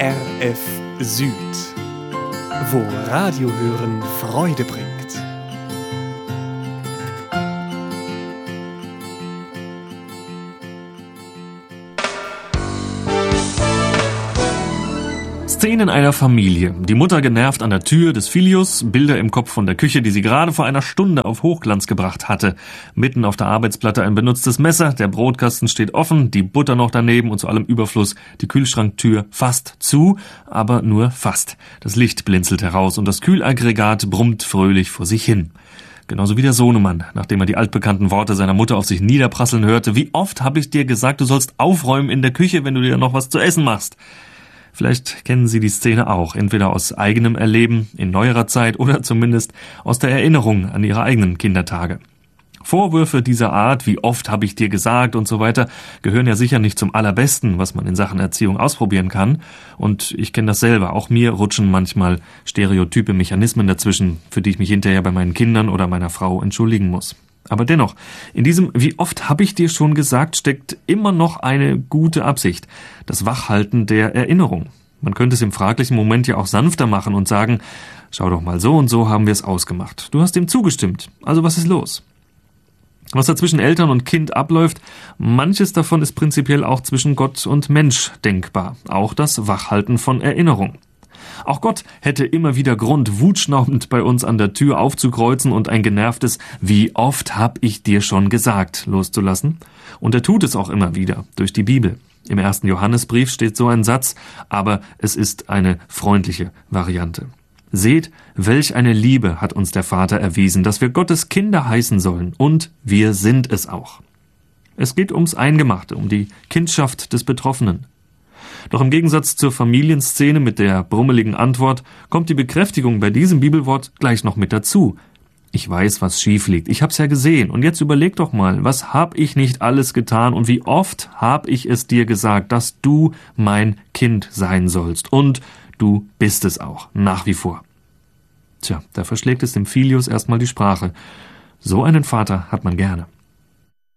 RF Süd, wo Radio hören Freude bringt. Szenen einer Familie. Die Mutter genervt an der Tür des Filius, Bilder im Kopf von der Küche, die sie gerade vor einer Stunde auf Hochglanz gebracht hatte. Mitten auf der Arbeitsplatte ein benutztes Messer, der Brotkasten steht offen, die Butter noch daneben und zu allem Überfluss die Kühlschranktür fast zu, aber nur fast. Das Licht blinzelt heraus und das Kühlaggregat brummt fröhlich vor sich hin. Genauso wie der Sohnemann, nachdem er die altbekannten Worte seiner Mutter auf sich niederprasseln hörte. Wie oft habe ich dir gesagt, du sollst aufräumen in der Küche, wenn du dir noch was zu essen machst? Vielleicht kennen Sie die Szene auch, entweder aus eigenem Erleben in neuerer Zeit oder zumindest aus der Erinnerung an Ihre eigenen Kindertage. Vorwürfe dieser Art, wie oft habe ich dir gesagt und so weiter, gehören ja sicher nicht zum Allerbesten, was man in Sachen Erziehung ausprobieren kann. Und ich kenne das selber. Auch mir rutschen manchmal stereotype Mechanismen dazwischen, für die ich mich hinterher bei meinen Kindern oder meiner Frau entschuldigen muss. Aber dennoch, in diesem "Wie oft habe ich dir schon gesagt" steckt immer noch eine gute Absicht, das Wachhalten der Erinnerung. Man könnte es im fraglichen Moment ja auch sanfter machen und sagen, schau doch mal, so und so haben wir es ausgemacht. Du hast dem zugestimmt, also was ist los? Was da zwischen Eltern und Kind abläuft, manches davon ist prinzipiell auch zwischen Gott und Mensch denkbar, auch das Wachhalten von Erinnerung. Auch Gott hätte immer wieder Grund, wutschnaubend bei uns an der Tür aufzukreuzen und ein genervtes "Wie oft hab ich dir schon gesagt" loszulassen. Und er tut es auch immer wieder, durch die Bibel. Im 1. Johannesbrief steht so ein Satz, aber es ist eine freundliche Variante. Seht, welch eine Liebe hat uns der Vater erwiesen, dass wir Gottes Kinder heißen sollen, und wir sind es auch. Es geht ums Eingemachte, um die Kindschaft des Betroffenen. Doch im Gegensatz zur Familienszene mit der brummeligen Antwort kommt die Bekräftigung bei diesem Bibelwort gleich noch mit dazu. Ich weiß, was schief liegt. Ich hab's ja gesehen. Und jetzt überleg doch mal, was hab ich nicht alles getan und wie oft hab ich es dir gesagt, dass du mein Kind sein sollst. Und du bist es auch, nach wie vor. Tja, da verschlägt es dem Filius erstmal die Sprache. So einen Vater hat man gerne.